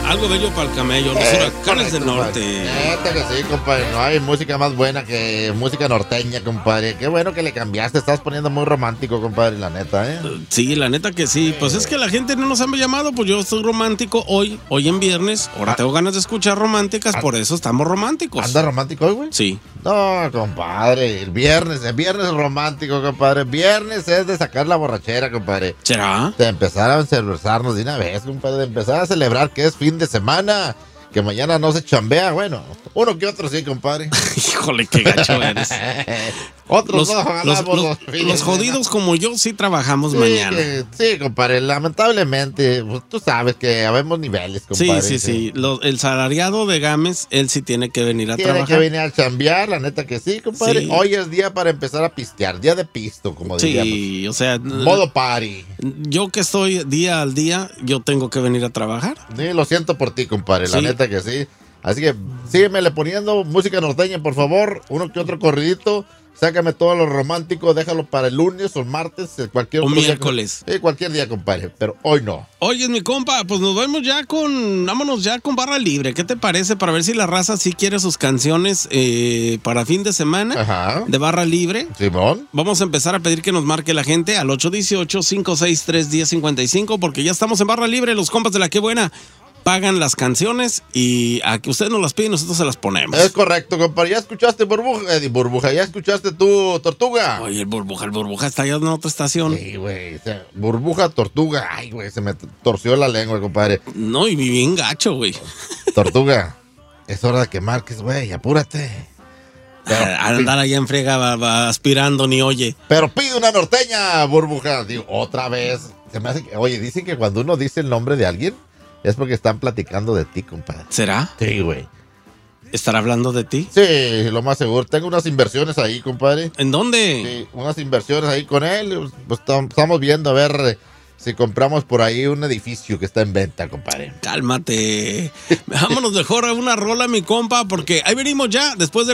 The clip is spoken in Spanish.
Algo bello para el camello, los huracanes del norte. Neta que sí, compadre. No hay música más buena que música norteña, compadre. Qué bueno que le cambiaste. Estás poniendo muy romántico, compadre, la neta, ¿eh? Sí, la neta que sí. Pues es que la gente no nos ha llamado, pues yo estoy romántico hoy en viernes. Ahora tengo ganas de escuchar románticas, por eso estamos románticos. ¿Anda romántico hoy, güey? Sí. No, compadre, el viernes es romántico, compadre. Viernes es de sacar la borrachera, compadre. ¿Será? De empezar a celebrarnos de una vez, compadre. De empezar a celebrar que es fin de semana. Que mañana no se chambea, bueno, uno que otro sí, compadre. Híjole, qué gacho eres. Otros no jalamos los jodidos como yo sí trabajamos mañana. Sí, compadre, lamentablemente, pues, tú sabes que habemos niveles, compadre. Sí. El salariado de Gámez, él sí tiene que venir a trabajar. Tiene que venir a chambear, la neta que sí, compadre. Sí. Hoy es día para empezar a pistear, día de pisto, como diríamos. Sí, o sea... Modo party. Yo que estoy día al día, yo tengo que venir a trabajar. Sí, lo siento por ti, compadre, la Sí. neta que sí. Así que síguemele poniendo música norteña, por favor. Uno que otro corridito. Sácame todo lo romántico, déjalo para el lunes o el martes, cualquier O otro día. miércoles. Sí, cualquier día, compadre, pero hoy no. Oye, mi compa, pues vámonos ya con barra libre. ¿Qué te parece? Para ver si la raza sí quiere sus canciones para fin de semana. Ajá. De barra libre. Simón. Vamos a empezar a pedir que nos marque la gente al 818-563-1055 porque ya estamos en barra libre, los compas de La Qué Buena. Pagan las canciones y a que ustedes nos las piden, nosotros se las ponemos. Es correcto, compadre. ¿Ya escuchaste Burbuja? ¿Ya escuchaste tú, Tortuga? Oye, el burbuja está allá en otra estación. Sí, güey. Burbuja, Tortuga. Ay, güey, se me torció la lengua, compadre. No, y bien gacho, güey. Tortuga, es hora de que marques, güey. Apúrate. Andar allá en friega va aspirando ni oye. Pero pide una norteña, Burbuja. Digo, otra vez. Se me hace que, oye, dicen que cuando uno dice el nombre de alguien es porque están platicando de ti, compadre. ¿Será? Sí, güey. ¿Estará hablando de ti? Sí, lo más seguro. Tengo unas inversiones ahí, compadre. ¿En dónde? Sí, unas inversiones ahí con él. Pues estamos viendo a ver si compramos por ahí un edificio que está en venta, compadre. Cálmate. Vámonos mejor a una rola, mi compa, porque ahí venimos ya, después de